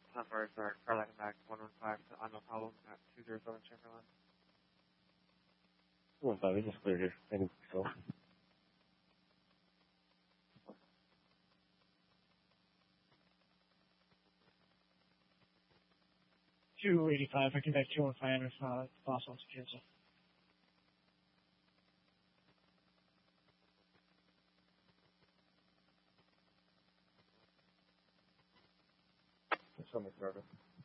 Numbers are Carolina Max 115 to unknown problem at 207 Chamberlain. 215, it's just clear here. I think so. $285, I connect 215 if the boss wants to cancel. That's on the server.